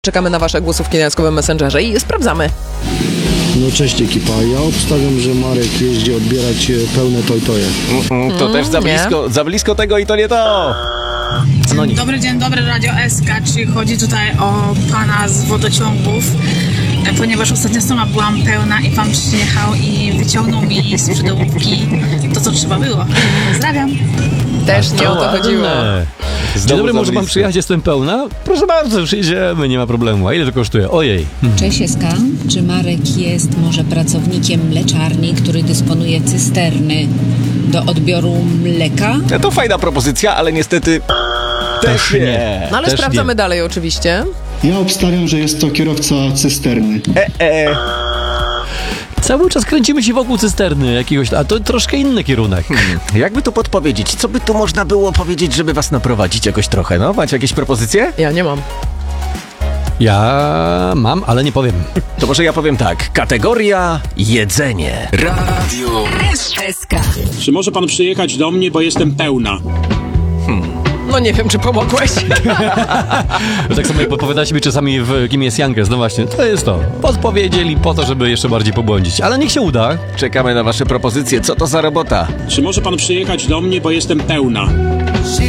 Czekamy na wasze głosówki na jaskowym Messengerze i sprawdzamy. No cześć ekipa, ja obstawiam, że Marek jeździ odbierać pełne tojtoje. To też za blisko tego i to nie to. Dzień dobry, Radio SK. Czy chodzi tutaj o pana z wodociągów? Ponieważ ostatnio sama byłam pełna i pan przyjechał i wyciągnął mi z przydołówki to, co trzeba było. Pozdrawiam. Też nie o to chodziło. Dzień dobry, może pan przyjechać, jestem pełna? Proszę bardzo, przyjdziemy, nie ma problemu. A ile to kosztuje? Ojej. Cześć SK, czy Marek jest może pracownikiem mleczarni, który dysponuje cysterny do odbioru mleka? To fajna propozycja, ale niestety też nie. No ale Też sprawdzamy nie. dalej oczywiście. Ja obstawiam, że jest to kierowca cysterny. Cały czas kręcimy się wokół cysterny jakiegoś, a to troszkę inny kierunek. Jakby tu podpowiedzieć? Co by tu można było powiedzieć, żeby was naprowadzić jakoś trochę? No, macie jakieś propozycje? Ja nie mam. Ja mam, ale nie powiem. To może ja powiem tak. Kategoria jedzenie. Radio. SK. Czy może pan przyjechać do mnie, bo jestem pełna? No nie wiem, czy pomogłeś. Tak samo jak podpowiadaliśmy mi czasami kim jest Jankes, no właśnie, to jest to. Podpowiedzieli po to, żeby jeszcze bardziej pobłądzić, ale niech się uda. Czekamy na wasze propozycje. Co to za robota? Czy może pan przyjechać do mnie, bo jestem pełna?